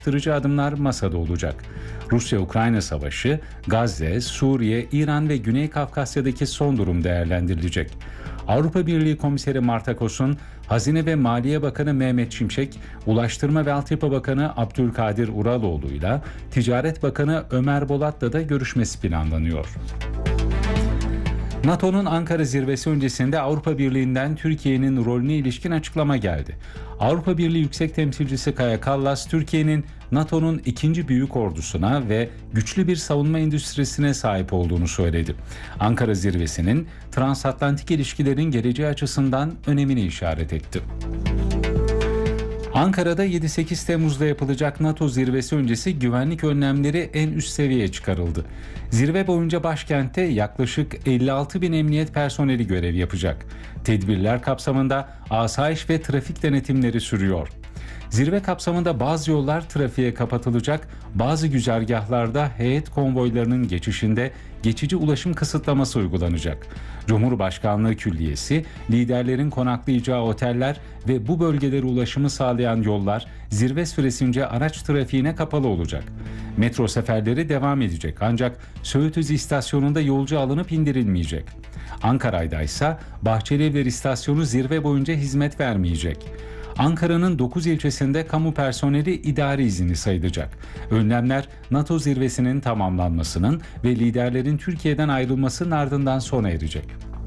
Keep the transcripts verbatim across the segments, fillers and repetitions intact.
Tırıcı adımlar masada olacak. Rusya-Ukrayna savaşı, Gazze, Suriye, İran ve Güney Kafkasya'daki son durum değerlendirilecek. Avrupa Birliği Komiseri Martakos'un Hazine ve Maliye Bakanı Mehmet Şimşek, Ulaştırma ve Altyapı Bakanı Abdülkadir Uraloğlu'yla Ticaret Bakanı Ömer Bolat'la da görüşmesi planlanıyor. NATO'nun Ankara zirvesi öncesinde Avrupa Birliği'nden Türkiye'nin rolüne ilişkin açıklama geldi. Avrupa Birliği Yüksek Temsilcisi Kaja Kallas, Türkiye'nin NATO'nun ikinci büyük ordusuna ve güçlü bir savunma endüstrisine sahip olduğunu söyledi. Ankara zirvesinin transatlantik ilişkilerin geleceği açısından önemini işaret etti. Ankara'da yedi sekiz Temmuz'da yapılacak NATO zirvesi öncesi güvenlik önlemleri en üst seviyeye çıkarıldı. Zirve boyunca başkentte yaklaşık elli altı bin emniyet personeli görev yapacak. Tedbirler kapsamında asayiş ve trafik denetimleri sürüyor. Zirve kapsamında bazı yollar trafiğe kapatılacak, bazı güzergahlarda heyet konvoylarının geçişinde geçici ulaşım kısıtlaması uygulanacak. Cumhurbaşkanlığı Külliyesi, liderlerin konaklayacağı oteller ve bu bölgelere ulaşımı sağlayan yollar zirve süresince araç trafiğine kapalı olacak. Metro seferleri devam edecek ancak Söğütüzü istasyonunda yolcu alınıp indirilmeyecek. Ankara'da ise Bahçelievler istasyonu zirve boyunca hizmet vermeyecek. Ankara'nın dokuz ilçesinde kamu personeli idari izinli sayılacak. Önlemler NATO zirvesinin tamamlanmasının ve liderlerin Türkiye'den ayrılmasının ardından sona erecek.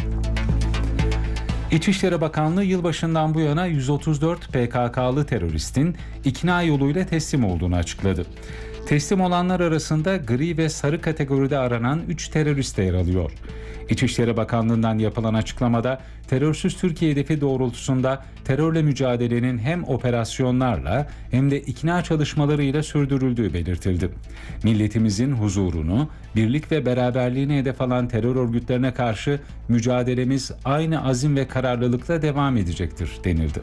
İçişleri Bakanlığı yılbaşından bu yana yüz otuz dört P K K'lı teröristin ikna yoluyla teslim olduğunu açıkladı. Teslim olanlar arasında gri ve sarı kategoride aranan üç terörist de yer alıyor. İçişleri Bakanlığı'ndan yapılan açıklamada terörsüz Türkiye hedefi doğrultusunda terörle mücadelenin hem operasyonlarla hem de ikna çalışmalarıyla sürdürüldüğü belirtildi. Milletimizin huzurunu, birlik ve beraberliğini hedef alan terör örgütlerine karşı mücadelemiz aynı azim ve kararlılıkla devam edecektir denildi.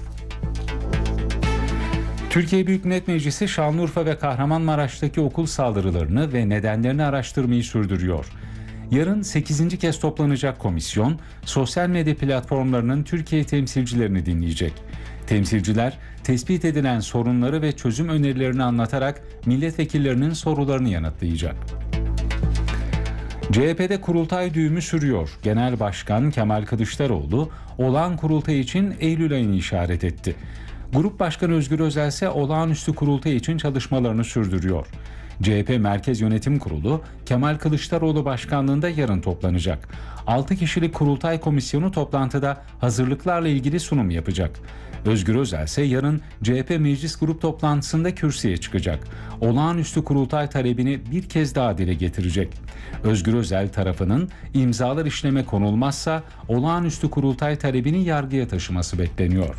Türkiye Büyük Millet Meclisi Şanlıurfa ve Kahramanmaraş'taki okul saldırılarını ve nedenlerini araştırmayı sürdürüyor. Yarın sekizinci kez toplanacak komisyon, sosyal medya platformlarının Türkiye temsilcilerini dinleyecek. Temsilciler, tespit edilen sorunları ve çözüm önerilerini anlatarak milletvekillerinin sorularını yanıtlayacak. C H P'de kurultay düğümü sürüyor. Genel Başkan Kemal Kılıçdaroğlu, olağan kurultay için Eylül ayını işaret etti. Grup Başkanı Özgür Özel ise olağanüstü kurultay için çalışmalarını sürdürüyor. C H P Merkez Yönetim Kurulu Kemal Kılıçdaroğlu başkanlığında yarın toplanacak. altı kişilik kurultay komisyonu toplantıda hazırlıklarla ilgili sunum yapacak. Özgür Özel ise yarın C H P Meclis Grup toplantısında kürsüye çıkacak. Olağanüstü kurultay talebini bir kez daha dile getirecek. Özgür Özel tarafının imzalar işleme konulmazsa olağanüstü kurultay talebini yargıya taşıması bekleniyor.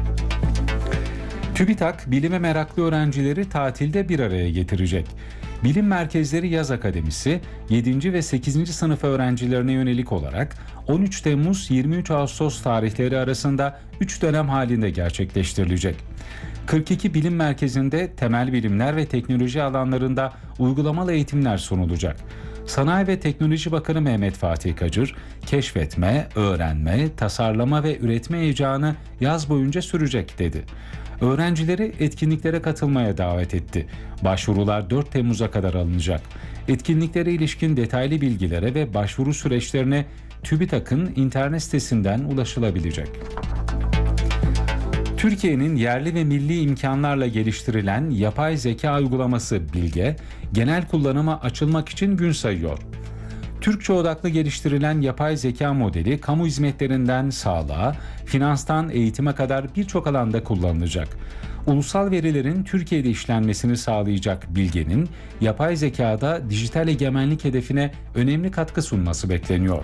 TÜBİTAK, bilime meraklı öğrencileri tatilde bir araya getirecek. Bilim Merkezleri Yaz Akademisi, yedinci ve sekizinci sınıf öğrencilerine yönelik olarak on üç Temmuz yirmi üç Ağustos tarihleri arasında üç dönem halinde gerçekleştirilecek. kırk iki bilim merkezinde temel bilimler ve teknoloji alanlarında uygulamalı eğitimler sunulacak. Sanayi ve Teknoloji Bakanı Mehmet Fatih Kacır, keşfetme, öğrenme, tasarlama ve üretme heyecanı yaz boyunca sürecek dedi. Öğrencileri etkinliklere katılmaya davet etti. Başvurular dört Temmuz'a kadar alınacak. Etkinliklere ilişkin detaylı bilgilere ve başvuru süreçlerine TÜBİTAK'ın internet sitesinden ulaşılabilecek. Türkiye'nin yerli ve milli imkanlarla geliştirilen yapay zeka uygulaması Bilge, genel kullanıma açılmak için gün sayıyor. Türkçe odaklı geliştirilen yapay zeka modeli kamu hizmetlerinden sağlığa, finanstan eğitime kadar birçok alanda kullanılacak. Ulusal verilerin Türkiye'de işlenmesini sağlayacak Bilge'nin yapay zekada dijital egemenlik hedefine önemli katkı sunması bekleniyor.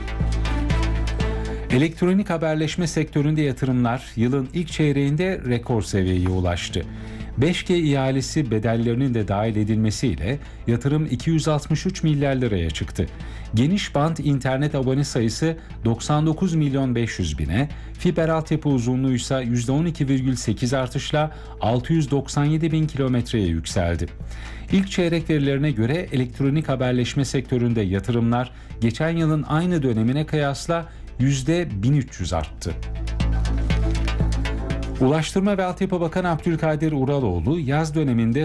Elektronik haberleşme sektöründe yatırımlar yılın ilk çeyreğinde rekor seviyeye ulaştı. beş G ihalesi bedellerinin de dahil edilmesiyle yatırım iki yüz altmış üç milyar liraya çıktı. Geniş bant internet abone sayısı doksan dokuz milyon beş yüz bine, fiber altyapı uzunluğu ise yüzde on iki virgül sekiz artışla altı yüz doksan yedi bin kilometreye yükseldi. İlk çeyrek verilerine göre elektronik haberleşme sektöründe yatırımlar geçen yılın aynı dönemine kıyasla yüzde bin üç yüz arttı. Ulaştırma ve Altyapı Bakanı Abdülkadir Uraloğlu yaz döneminde